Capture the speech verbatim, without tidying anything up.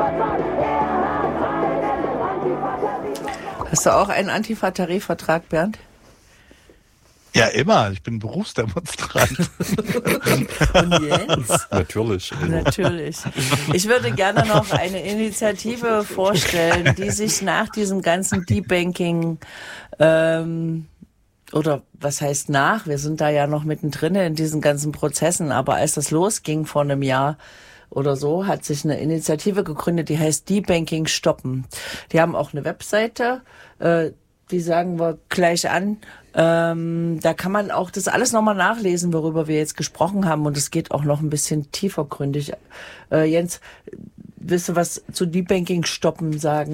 Hast du auch einen Antifa-Tarifvertrag, Bernd? Ja, immer. Ich bin Berufsdemonstrant. Und Jens? Natürlich. Natürlich. Ich würde gerne noch eine Initiative vorstellen, die sich nach diesem ganzen Debanking, ähm, oder was heißt nach? Wir sind da ja noch mittendrin in diesen ganzen Prozessen, aber als das losging vor einem Jahr oder so, hat sich eine Initiative gegründet, die heißt Debanking stoppen. Die haben auch eine Webseite, äh, die sagen wir gleich an. Ähm, da kann man auch das alles nochmal nachlesen, worüber wir jetzt gesprochen haben. Und es geht auch noch ein bisschen tiefergründig. Äh, Jens, willst du was zu Debanking stoppen sagen?